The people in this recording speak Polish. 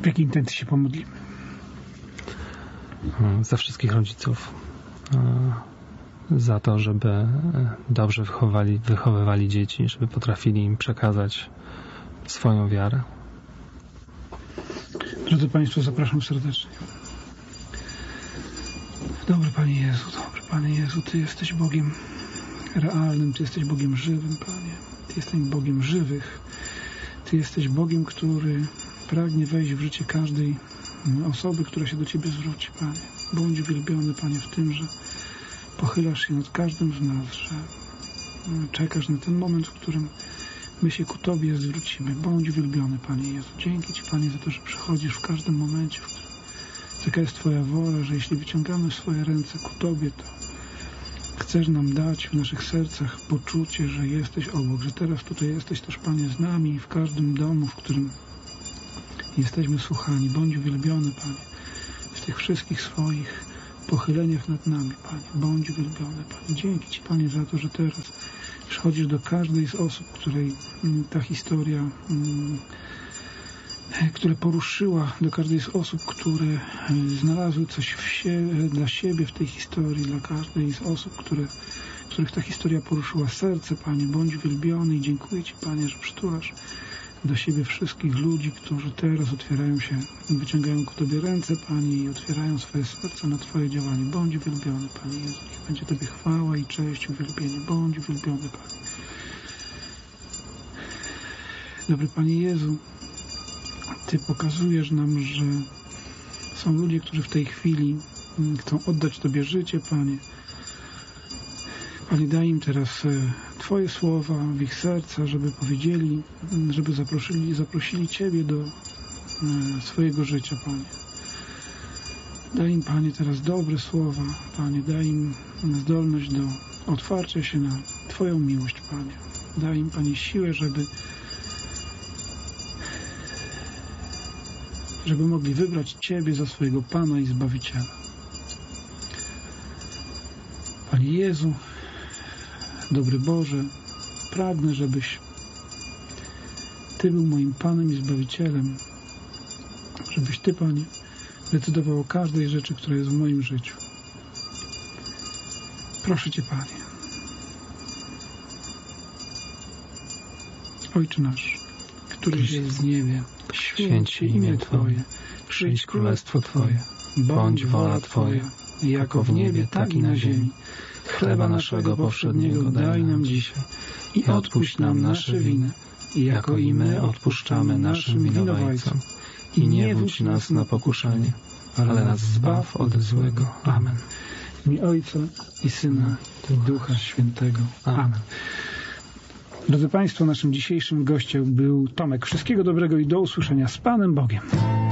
W jakiej intencji się pomodlimy? Za wszystkich rodziców. Za to, żeby dobrze wychowywali dzieci, żeby potrafili im przekazać swoją wiarę. Drodzy Państwo, zapraszam serdecznie. Dobry Panie Jezu, Ty jesteś Bogiem realnym, Ty jesteś Bogiem żywym, Panie. Ty jesteś Bogiem żywych. Ty jesteś Bogiem, który pragnie wejść w życie każdej osoby, która się do Ciebie zwróci, Panie. Bądź uwielbiony, Panie, w tym, że pochylasz się nad każdym z nas, że czekasz na ten moment, w którym my się ku Tobie zwrócimy. Bądź uwielbiony, Panie Jezu. Dzięki Ci, Panie, za to, że przychodzisz w każdym momencie, w którym taka jest Twoja wola, że jeśli wyciągamy swoje ręce ku Tobie, to chcesz nam dać w naszych sercach poczucie, że jesteś obok, że teraz tutaj jesteś też, Panie, z nami w każdym domu, w którym jesteśmy słuchani. Bądź uwielbiony, Panie, w tych wszystkich swoich pochyleniach nad nami, Panie. Bądź uwielbiony, Panie. Dzięki Ci, Panie, za to, że teraz przychodzisz do każdej z osób, której ta historia, która poruszyła, do każdej z osób, które znalazły coś dla siebie w tej historii, dla każdej z osób, których ta historia poruszyła serce, Panie. Bądź uwielbiony i dziękuję Ci, Panie, że przytulasz do siebie wszystkich ludzi, którzy teraz otwierają się, wyciągają ku Tobie ręce, Panie, i otwierają swoje serca na Twoje działanie. Bądź uwielbiony, Panie Jezu. Niech będzie Tobie chwała i cześć, uwielbienie. Bądź uwielbiony, Panie. Dobry Panie Jezu, Ty pokazujesz nam, że są ludzie, którzy w tej chwili chcą oddać Tobie życie, Panie. Panie, daj im teraz Twoje słowa w ich serca, żeby powiedzieli, żeby zaprosili Ciebie do swojego życia, Panie. Daj im, Panie, teraz dobre słowa, Panie. Daj im zdolność do otwarcia się na Twoją miłość, Panie. Daj im, Panie, siłę, żeby mogli wybrać Ciebie za swojego Pana i Zbawiciela. Panie Jezu, dobry Boże, pragnę, żebyś Ty był moim Panem i Zbawicielem, żebyś Ty, Panie, decydował o każdej rzeczy, która jest w moim życiu. Proszę Cię, Panie. Ojcze nasz, któryś jest w niebie, święć się imię Twoje, przyjdź królestwo Twoje, bądź wola Twoja, jako w niebie, tak i na ziemi. Chleba naszego powszedniego daj nam dzisiaj i odpuść nam nasze winy, jako i my odpuszczamy naszym winowajcom. I nie wódź nas na pokuszenie, ale nas zbaw od złego. Amen. W imię Ojca i Syna i Ducha Świętego. Amen. Drodzy Państwo, naszym dzisiejszym gościem był Tomek. Wszystkiego dobrego i do usłyszenia z Panem Bogiem.